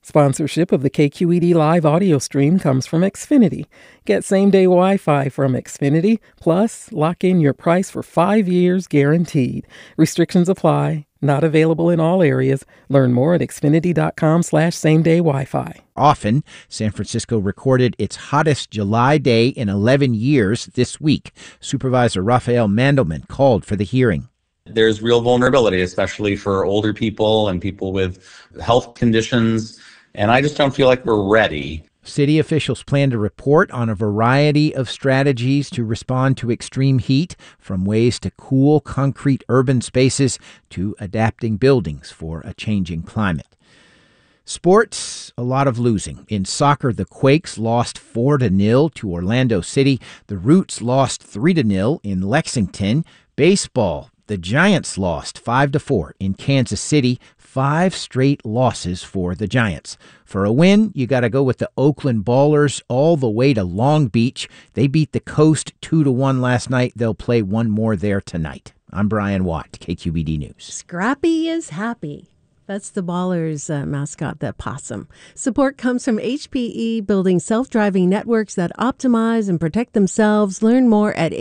Sponsorship of the KQED Live audio stream comes from Xfinity. Get same-day Wi-Fi from Xfinity, plus lock in your price for 5 years guaranteed. Restrictions apply. Not available in all areas. Learn more at xfinity.com/same-day Wi-Fi. Often, San Francisco recorded its hottest July day in 11 years this week. Supervisor Raphael Mandelman called for the hearing. There's real vulnerability, especially for older people and people with health conditions, and I just don't feel like we're ready. City officials plan to report on a variety of strategies to respond to extreme heat, from ways to cool concrete urban spaces to adapting buildings for a changing climate. Sports, a lot of losing. In soccer, the Quakes lost 4-0 to Orlando City. The Roots lost 3-0 in Lexington. Baseball, the Giants lost 5-4 in Kansas City. 5 straight losses for the Giants. For a win, you got to go with the Oakland Ballers all the way to Long Beach. They beat the Coast 2-1 last night. They'll play one more there tonight. I'm Brian Watt, KQED News. Scrappy is happy. That's the Ballers mascot, that possum. Support comes from HPE, building self-driving networks that optimize and protect themselves. Learn more at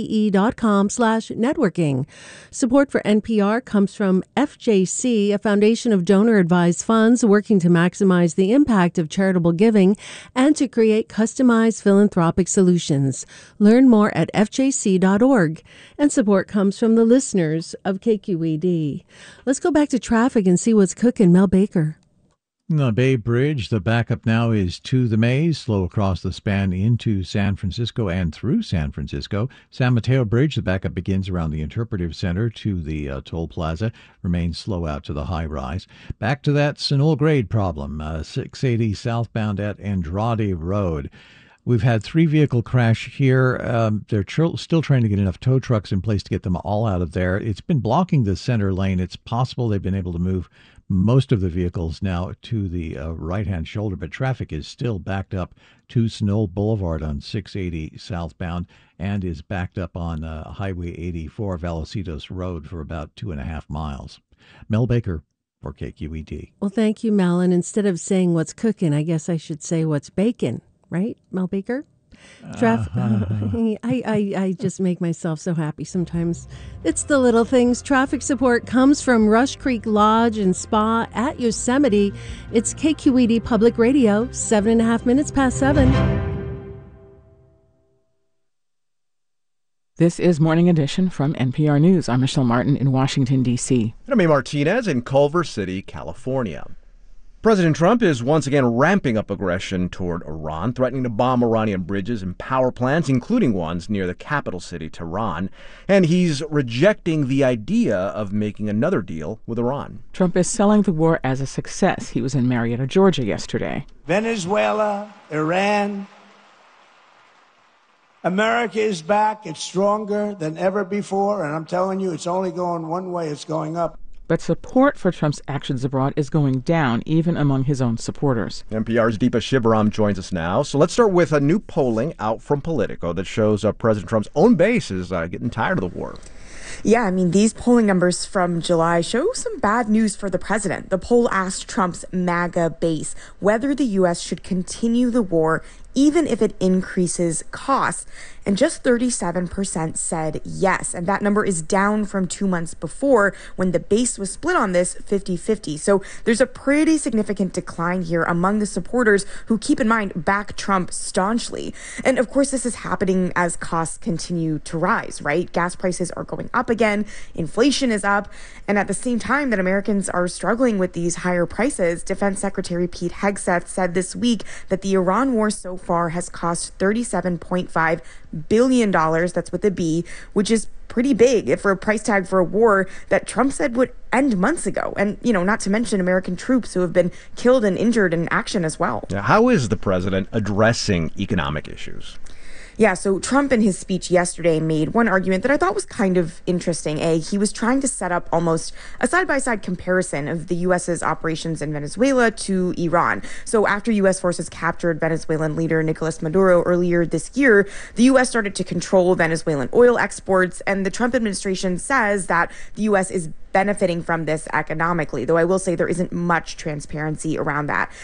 hpe.com/networking. Support for NPR comes from FJC, a foundation of donor-advised funds working to maximize the impact of charitable giving and to create customized philanthropic solutions. Learn more at fjc.org. And support comes from the listeners of KQED. Let's go back to traffic and see what's cooking. Mel Baker. The Bay Bridge, the backup now is to the Maze, slow across the span into San Francisco and through San Francisco. San Mateo Bridge, the backup begins around the Interpretive Center to the toll plaza, remains slow out to the high rise. Back to that Sunol grade problem, 680 southbound at Andrade Road. We've had 3 vehicle crash here. They're still trying to get enough tow trucks in place to get them all out of there. It's been blocking the center lane. It's possible they've been able to move most of the vehicles now to the right-hand shoulder, but traffic is still backed up to Sunol Boulevard on 680 southbound and is backed up on Highway 84, Vallecillos Road, for about 2.5 miles. Mel Baker for KQED. Well, thank you, Mel. And instead of saying what's cooking, I guess I should say what's baking. Right, Mel Baker? I just make myself so happy sometimes. It's the little things. Traffic support comes from Rush Creek Lodge and Spa at Yosemite. It's KQED Public Radio, 7.5 minutes past 7. This is Morning Edition from NPR News. I'm Michelle Martin in Washington, D.C. And I'm A. Martinez in Culver City, California. President Trump is once again ramping up aggression toward Iran, threatening to bomb Iranian bridges and power plants, including ones near the capital city, Tehran. And he's rejecting the idea of making another deal with Iran. Trump is selling the war as a success. He was in Marietta, Georgia yesterday. Venezuela, Iran, America is back. It's stronger than ever before. And I'm telling you, it's only going one way. It's going up. But support for Trump's actions abroad is going down, even among his own supporters. NPR's Deepa Shivaram joins us now. So let's start with a new polling out from Politico that shows President Trump's own base is getting tired of the war. Yeah, I mean, these polling numbers from July show some bad news for the president. The poll asked Trump's MAGA base whether the U.S. should continue the war even if it increases costs. And just 37% said yes. And that number is down from 2 months before when the base was split on this 50-50. So there's a pretty significant decline here among the supporters who, keep in mind, back Trump staunchly. And of course, this is happening as costs continue to rise, right? Gas prices are going up again. Inflation is up. And at the same time that Americans are struggling with these higher prices, Defense Secretary Pete Hegseth said this week that the Iran war so far has cost $37.5 billion, that's with a B, which is pretty big for a price tag for a war that Trump said would end months ago. And, you know, not to mention American troops who have been killed and injured in action as well. Now, how is the president addressing economic issues? Yeah, so Trump in his speech yesterday made one argument that I thought was kind of interesting. He was trying to set up almost a side-by-side comparison of the U.S.'s operations in Venezuela to Iran. So after U.S. forces captured Venezuelan leader Nicolas Maduro earlier this year, the U.S. started to control Venezuelan oil exports, and the Trump administration says that the U.S. is benefiting from this economically, though I will say there isn't much transparency around that.